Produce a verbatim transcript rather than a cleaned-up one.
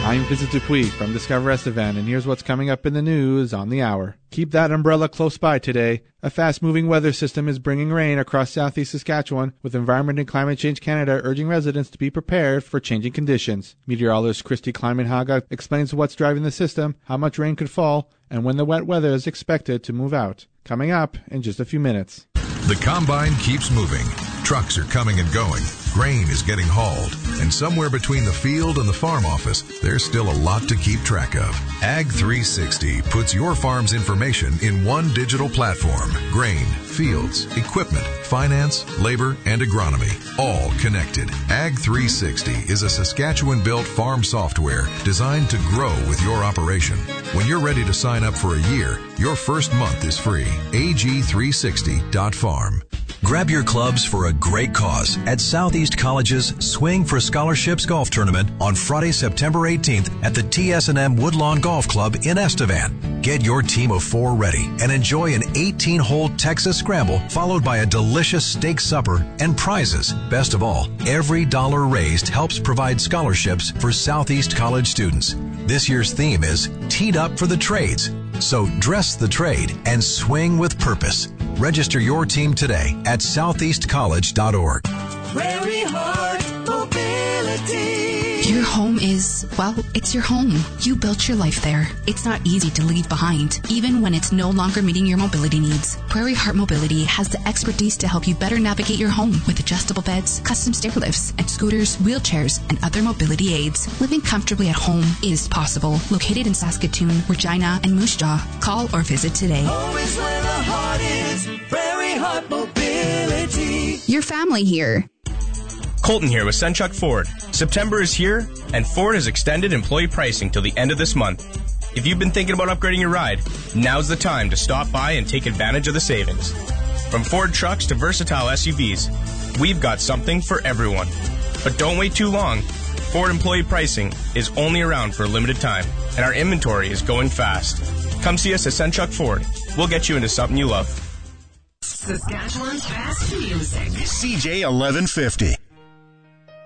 I'm Vincent Dupuis from Discover Estevan, and here's what's coming up in the news on the hour. Keep that umbrella close by today. A fast-moving weather system is bringing rain across southeast Saskatchewan, with Environment and Climate Change Canada urging residents to be prepared for changing conditions. Meteorologist Christy Kleinman-Haga explains what's driving the system, how much rain could fall, and when the wet weather is expected to move out. Coming up in just a few minutes. The combine keeps moving. Trucks are coming and going. Grain is getting hauled. And somewhere between the field and the farm office, there's still a lot to keep track of. Ag three sixty puts your farm's information in one digital platform. Grain, fields, equipment, finance, labor, and agronomy, all connected. Ag three sixty is a Saskatchewan-built farm software designed to grow with your operation. When you're ready to sign up for a year, your first month is free. A G three sixty dot farm. Grab your clubs for a great cause at Southeast College's Swing for Scholarships Golf Tournament on Friday, September eighteenth at the T S and M Woodlawn Golf Club in Estevan. Get your team of four ready and enjoy an eighteen-hole Texas Scramble followed by a delicious steak supper and prizes. Best of all, every dollar raised helps provide scholarships for Southeast College students. This year's theme is Teed Up for the Trades. So dress the trade and swing with purpose. Register your team today at southeast college dot org. Prairie Heart Mobility. Your home is, well, it's your home. You built your life there. It's not easy to leave behind, even when it's no longer meeting your mobility needs. Prairie Heart Mobility has the expertise to help you better navigate your home with adjustable beds, custom stair lifts, and scooters, wheelchairs, and other mobility aids. Living comfortably at home is possible. Located in Saskatoon, Regina, and Moose Jaw. Call or visit today. Home is where the heart is. Prairie Heart Mobility. Your family here. Colton here with Senchuk Ford. September is here, and Ford has extended employee pricing till the end of this month. If you've been thinking about upgrading your ride, now's the time to stop by and take advantage of the savings. From Ford trucks to versatile S U Vs, we've got something for everyone. But don't wait too long. Ford employee pricing is only around for a limited time, and our inventory is going fast. Come see us at Senchuk Ford. We'll get you into something you love. Saskatchewan's best music. C J eleven fifty.